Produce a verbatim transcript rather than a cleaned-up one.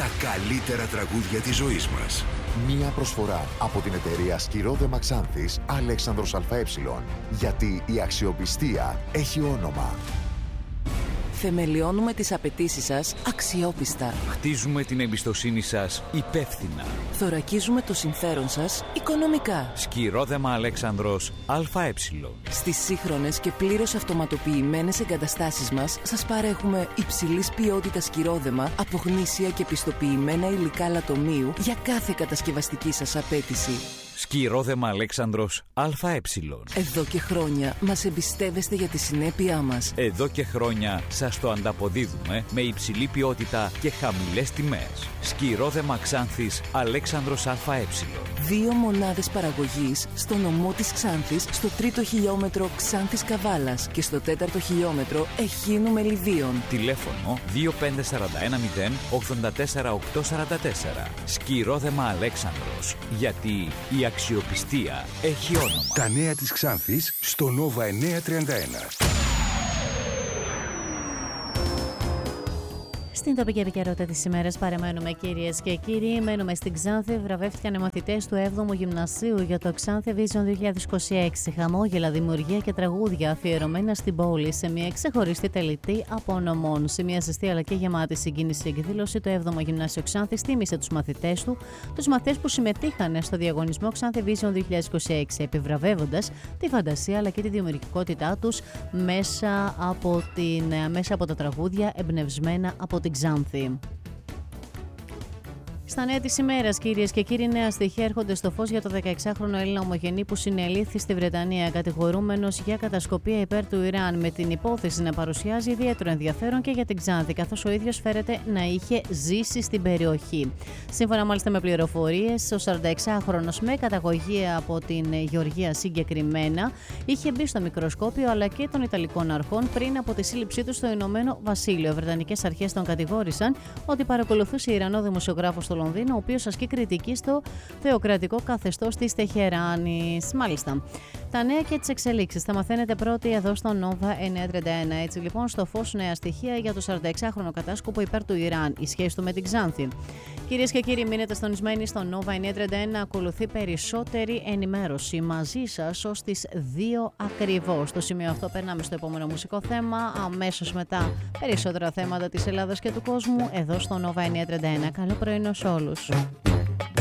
καλύτερα τραγούδια της ζωής μας. Μία προσφορά από την εταιρεία Σκυρόδεμα Ξάνθης Αλέξανδρος ΑΕ. Γιατί η αξιοπιστία έχει όνομα. Θεμελιώνουμε τις απαιτήσεις σας αξιόπιστα. Χτίζουμε την εμπιστοσύνη σας υπεύθυνα. Θωρακίζουμε το συμφέρον σας οικονομικά. Σκυρόδεμα Αλέξανδρος ΑΕ. Στις σύγχρονες και πλήρως αυτοματοποιημένες εγκαταστάσεις μας σας παρέχουμε υψηλής ποιότητας σκυρόδεμα από γνήσια και πιστοποιημένα υλικά λατομείου για κάθε κατασκευαστική σας απέτηση. Σκυρόδεμα Αλέξανδρος ΑΕ. Εδώ και χρόνια μας εμπιστεύεστε για τη συνέπειά μας. Εδώ και χρόνια σας το ανταποδίδουμε με υψηλή ποιότητα και χαμηλές τιμές. Σκυρόδεμα Ξάνθης Αλέξανδρος ΑΕ. Δύο μονάδες παραγωγής στο νομό της Ξάνθης, στο τρίτο χιλιόμετρο Ξάνθης Καβάλας και στο τέταρτο χιλιόμετρο Εχίνου Μελιδίων. Τηλέφωνο δύο πέντε τέσσερα ένα μηδέν ογδόντα τέσσερα οκτακόσια σαράντα τέσσερα. Σκυρόδεμα Αλέξανδρος. Γιατί η αξιοπιστία έχει όνομα. Τα νέα της Ξάνθης στο Nova εννιακόσια τριάντα ένα. Στην τοπική επικαιρότητα της ημέρας παραμένουμε, κυρίες και κύριοι. Μένουμε στην Ξάνθη. Βραβεύτηκαν οι μαθητές του έβδομου Γυμνασίου για το Ξάνθη Vision δύο χιλιάδες είκοσι έξι. Χαμόγελα, δημιουργία και τραγούδια αφιερωμένα στην πόλη σε μια ξεχωριστή τελετή απονομών. Σε μια ζεστή αλλά και γεμάτη συγκίνηση εκδήλωση, το έβδομο Γυμνάσιο Ξάνθης τίμησε τους μαθητές του, τους μαθητές που συμμετείχαν στο διαγωνισμό Ξάνθη Vision δύο χιλιάδες είκοσι έξι, επιβραβεύοντας τη φαντασία αλλά και τη δημιουργικότητά τους μέσα από, την, μέσα από τα τραγούδια εμπνευσμένα από την Ξάνθη. Στα νέα της ημέρας, κυρίες και κύριοι, νέα στοιχεία έρχονται στο φως για το δεκαεξάχρονο Έλληνα ομογενή που συνελήφθη στη Βρετανία, κατηγορούμενος για κατασκοπία υπέρ του Ιράν, με την υπόθεση να παρουσιάζει ιδιαίτερο ενδιαφέρον και για την Ξάνθη, καθώς ο ίδιος φέρεται να είχε ζήσει στην περιοχή. Σύμφωνα μάλιστα με πληροφορίες, ο σαρανταεξάχρονος, με καταγωγή από την Γεωργία συγκεκριμένα, είχε μπει στο μικροσκόπιο αλλά και των Ιταλικών αρχών πριν από τη σύλληψή του στο Ηνωμένο Βασίλειο. Οι βρετανικές αρχές τον κατηγόρησαν ότι παρακολουθούσε Ιρανό δημοσιογράφο στο Λονδίνο, ο οποίος ασκεί κριτική στο θεοκρατικό καθεστώς της Τεχεράνης. Μάλιστα. Τα νέα και τις εξελίξεις θα μαθαίνετε πρώτοι εδώ στο Nova εννιακόσια τριάντα ένα. Έτσι λοιπόν, στο φως νέα στοιχεία για το σαρανταεξάχρονο κατάσκοπο υπέρ του Ιράν, η σχέση του με την Ξάνθη. Κυρίες και κύριοι, μείνετε στονισμένοι στο Nova εννιακόσια τριάντα ένα. Ακολουθεί περισσότερη ενημέρωση μαζί σας ως τις δύο ακριβώς. Στο σημείο αυτό περνάμε στο επόμενο μουσικό θέμα. Αμέσως μετά περισσότερα θέματα της Ελλάδας και του κόσμου εδώ στο Nova εννιακόσια τριάντα ένα. Καλό πρωινό σε όλους.